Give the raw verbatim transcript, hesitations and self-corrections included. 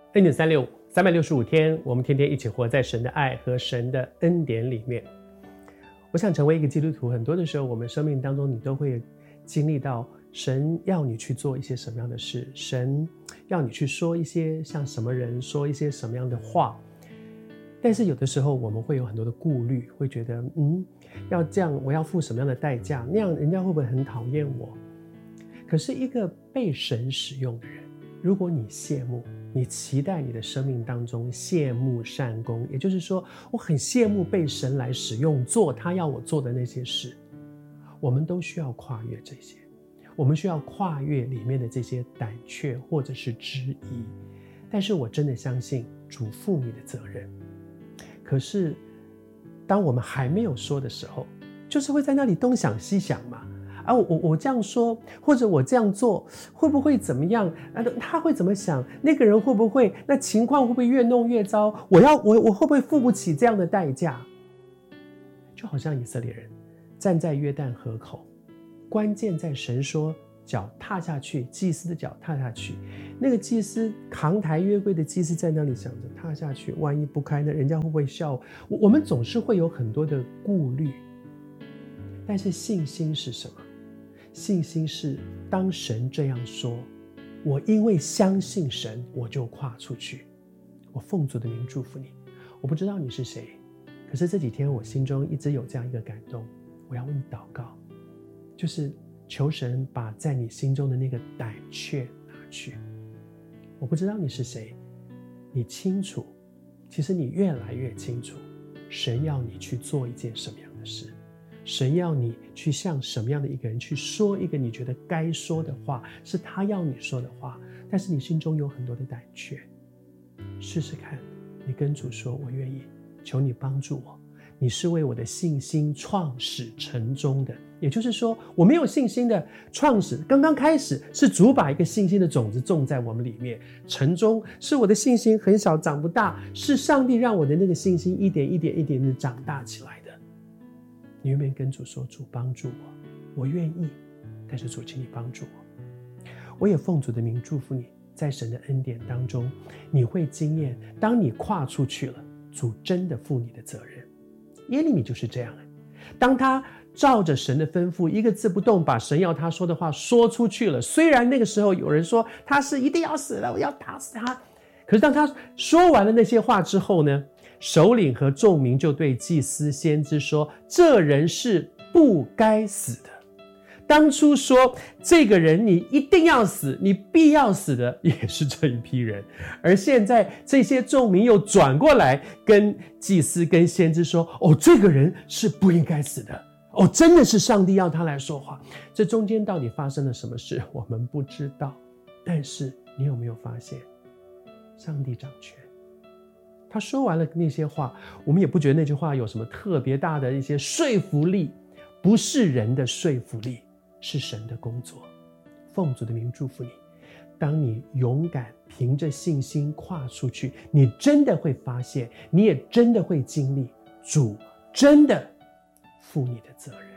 恩典三六五，三百六十五天，我们天天一起活在神的爱和神的恩典里面。我想成为一个基督徒，很多的时候，我们生命当中你都会经历到神要你去做一些什么样的事，神要你去说一些像什么人，说一些什么样的话。但是有的时候我们会有很多的顾虑，会觉得嗯，要这样我要付什么样的代价，那样人家会不会很讨厌我？可是一个被神使用的人，如果你羡慕，你期待你的生命当中羡慕善功，也就是说我很羡慕被神来使用，做他要我做的那些事。我们都需要跨越这些，我们需要跨越里面的这些胆怯或者是质疑。但是我真的相信主负你的责任。可是当我们还没有说的时候，就是会在那里东想西想嘛。啊，我我这样说，或者我这样做，会不会怎么样？啊，他会怎么想？那个人会不会？那情况会不会越弄越糟？我要我我会不会付不起这样的代价？就好像以色列人站在约旦河口，关键在神说脚踏下去，祭司的脚踏下去。那个祭司扛抬约柜的祭司在那里想着踏下去，万一不开呢？人家会不会笑我？我们总是会有很多的顾虑，但是信心是什么？信心是当神这样说，我因为相信神，我就跨出去。我奉主的名祝福你。我不知道你是谁，可是这几天我心中一直有这样一个感动，我要为你祷告，就是求神把在你心中的那个胆怯拿去。我不知道你是谁，你清楚，其实你越来越清楚，神要你去做一件什么样的事，神要你去向什么样的一个人去说一个你觉得该说的话，是他要你说的话，但是你心中有很多的胆怯。试试看，你跟主说，我愿意，求你帮助我，你是为我的信心创始成终的。也就是说，我没有信心的创始，刚刚开始是主把一个信心的种子种在我们里面，成终是我的信心很小长不大，是上帝让我的那个信心一点一点一点的长大起来的。你愿不愿意跟主说，主帮助我，我愿意，但是主请你帮助我。我也奉主的名祝福你，在神的恩典当中，你会经验，当你跨出去了，主真的负你的责任。耶利米就是这样，当他照着神的吩咐，一个字不动，把神要他说的话说出去了。虽然那个时候有人说他是一定要死了，我要打死他，可是当他说完了那些话之后呢，首领和众民就对祭司先知说，这人是不该死的。当初说这个人你一定要死，你必要死的也是这一批人，而现在这些众民又转过来跟祭司跟先知说，哦，这个人是不应该死的，哦，真的是上帝要他来说话。这中间到底发生了什么事，我们不知道。但是你有没有发现，上帝掌权，他说完了那些话，我们也不觉得那句话有什么特别大的一些说服力，不是人的说服力，是神的工作。奉主的名祝福你，当你勇敢凭着信心跨出去，你真的会发现，你也真的会经历主真的负你的责任。